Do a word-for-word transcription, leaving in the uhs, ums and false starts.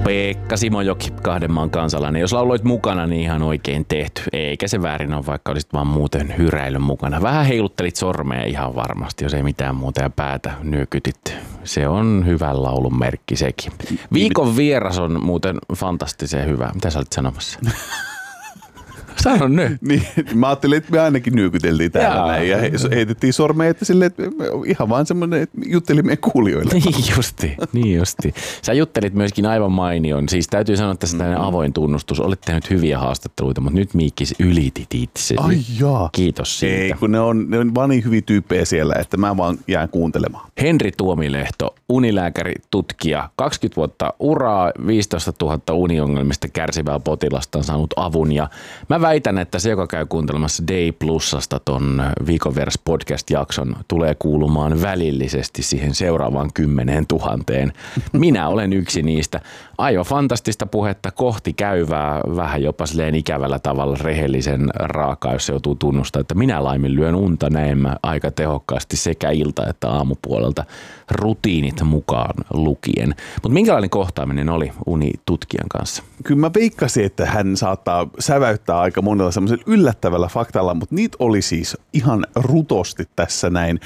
Pekka Simojoki, Kahdenmaan kansalainen. Jos lauloit mukana, niin ihan oikein tehty. Eikä se väärin ole, vaikka olisit vaan muuten hyräilyn mukana. Vähän heiluttelit sormea ihan varmasti, jos ei mitään muuta ja päätä nyökytit. Se on hyvän laulun merkki sekin. Viikon vieras on muuten fantastisen hyvä. Mitä sä olit sanomassa? Sano nyt. Niin, mä ajattelin, että me ainakin nyökyteltiin täällä näin ja heitettiin sormea, että silleen, että ihan vaan semmoinen, että jutteli meidän kuulijoille. Niin justi, niin justi. Sä juttelit myöskin aivan mainion. Siis täytyy sanoa, että tässä mm-hmm. avoin tunnustus. Olet tehnyt hyviä haastatteluita, mutta nyt Miikkis ylitit itsesi. Ai jaa. Kiitos siitä. Ei, kun ne on, ne on vaan niin hyviä tyyppejä siellä, että mä vaan jään kuuntelemaan. Henri Tuomilehto, unilääkäri, tutkija, kaksikymmentä vuotta uraa, viisitoista tuhatta uniongelmista kärsivää potilasta on saanut avun ja mä väitän, että se, joka käy kuuntelemassa Day Plusasta ton Viikon vieras podcast-jakson, tulee kuulumaan välillisesti siihen seuraavaan kymmeneen tuhanteen. Minä olen yksi niistä. Aivan fantastista puhetta kohti käyvää, vähän jopa silleen ikävällä tavalla rehellisen raakaa, jos se joutuu tunnustamaan, että minä laiminlyön unta näemmä aika tehokkaasti sekä ilta- että aamupuolelta rutiinit mukaan lukien. Mutta minkälainen kohtaaminen oli unitutkijan kanssa? Kyllä mä veikkasin, että hän saattaa säväyttää aika monella semmoisella yllättävällä faktalla, mutta niitä oli siis ihan rutosti tässä näin.